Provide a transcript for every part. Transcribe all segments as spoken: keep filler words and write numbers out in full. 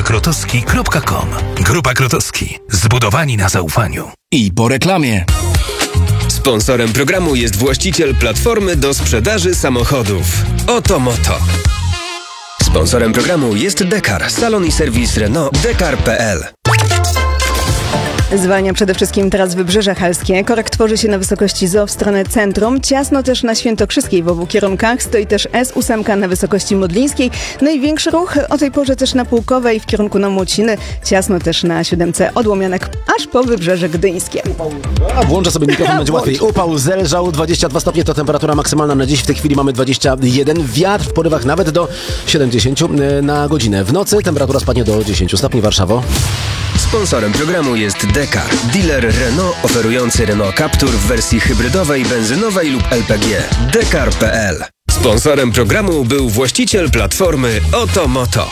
grupa krotowski kropka com. Grupa Krotowski. Zbudowani na zaufaniu. I po reklamie. Sponsorem programu jest właściciel platformy do sprzedaży samochodów Oto Moto. Sponsorem programu jest Dekar, salon i serwis Renault dekar kropka pe el. Zwalnia przede wszystkim teraz Wybrzeże Helskie. Korek tworzy się na wysokości Z O W w stronę centrum. Ciasno też na Świętokrzyskiej w obu kierunkach. Stoi też S osiem na wysokości Modlińskiej. Największy ruch o tej porze też na Pułkowej w kierunku na Młociny. Ciasno też na siódemce od Łomianek aż po Wybrzeże Gdyńskie. A włączę sobie mikrofon, będzie łatwiej. Upał zelżał, dwadzieścia dwa stopnie to temperatura maksymalna na dziś. W tej chwili mamy dwadzieścia jeden. Wiatr w porywach nawet do siedemdziesiąt na godzinę. W nocy temperatura spadnie do dziesięć stopni. Warszawo. Sponsorem programu jest Dekar, dealer Renault oferujący Renault Captur w wersji hybrydowej, benzynowej lub el pe gie. dekar kropka pe el. Sponsorem programu był właściciel platformy Oto Moto.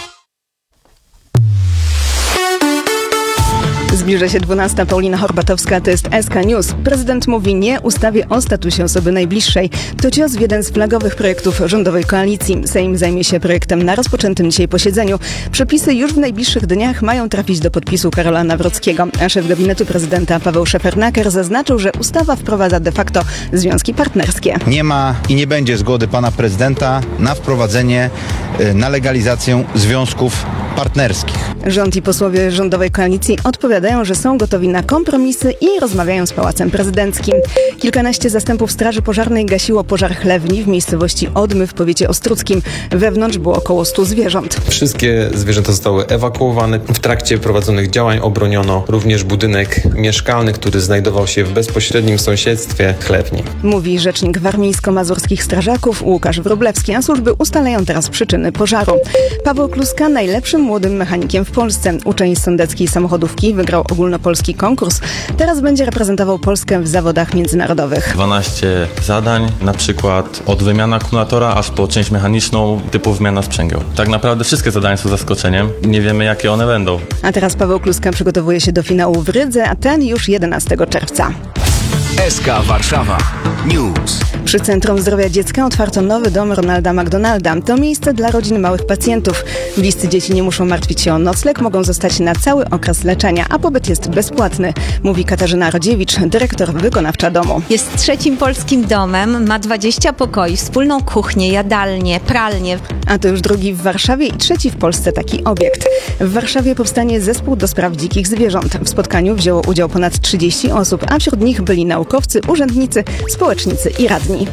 Zbliża się dwunasta. Paulina Horbatowska, to jest S K News. Prezydent mówi nie ustawie o statusie osoby najbliższej. To cios w jeden z flagowych projektów rządowej koalicji. Sejm zajmie się projektem na rozpoczętym dzisiaj posiedzeniu. Przepisy już w najbliższych dniach mają trafić do podpisu Karola Nawrockiego. A szef gabinetu prezydenta Paweł Szefernaker zaznaczył, że ustawa wprowadza de facto związki partnerskie. Nie ma i nie będzie zgody pana prezydenta na wprowadzenie, na legalizację związków partnerskich. Rząd i posłowie rządowej koalicji odpowiadają, że są gotowi na kompromisy i rozmawiają z Pałacem Prezydenckim. Kilkanaście zastępów Straży Pożarnej gasiło pożar chlewni w miejscowości Odmy w powiecie ostródzkim. Wewnątrz było około stu zwierząt. Wszystkie zwierzęta zostały ewakuowane. W trakcie prowadzonych działań obroniono również budynek mieszkalny, który znajdował się w bezpośrednim sąsiedztwie chlewni. Mówi rzecznik warmińsko-mazurskich strażaków Łukasz Wróblewski, a służby ustalają teraz przyczyny pożaru. Paweł Kluska najlepszym młodym mechanikiem w Polsce. Uczeń z sądeckiej samochodówki wygrał ogólnopolski konkurs. Teraz będzie reprezentował Polskę w zawodach międzynarodowych. dwanaście zadań, na przykład od wymiana akumulatora aż po część mechaniczną typu wymiana sprzęgieł. Tak naprawdę wszystkie zadania są zaskoczeniem. Nie wiemy, jakie one będą. A teraz Paweł Kluska przygotowuje się do finału w Rydze, a ten już jedenastego czerwca. S K Warszawa News. Przy Centrum Zdrowia Dziecka otwarto nowy dom Ronalda McDonalda. To miejsce dla rodzin małych pacjentów. Bliscy dzieci nie muszą martwić się o nocleg, mogą zostać na cały okres leczenia, a pobyt jest bezpłatny, mówi Katarzyna Rodziewicz, dyrektor wykonawcza domu. Jest trzecim polskim domem, ma dwadzieścia pokoi, wspólną kuchnię, jadalnię, pralnię. A to już drugi w Warszawie i trzeci w Polsce taki obiekt. W Warszawie powstanie zespół do spraw dzikich zwierząt. W spotkaniu wzięło udział ponad trzydzieści osób, a wśród nich byli naukowcy, urzędnicy, społecznicy i radni.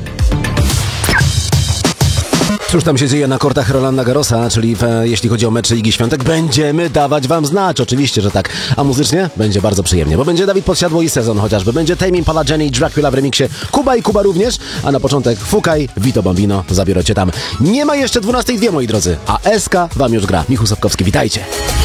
Cóż tam się dzieje na kortach Rolanda Garrosa, czyli w, jeśli chodzi o mecz Ligi Świątek, będziemy dawać wam znać, oczywiście, że tak. A muzycznie będzie bardzo przyjemnie, bo będzie Dawid Podsiadło i Sezon chociażby, będzie Tame Impala, Jenny i Dracula w remiksie, Kuba i Kuba również, a na początek Fukaj, Vito Bambino, zabiorę cię tam. Nie ma jeszcze dwunastej dwie, moi drodzy, a S K wam już gra. Michał Sapkowski, witajcie.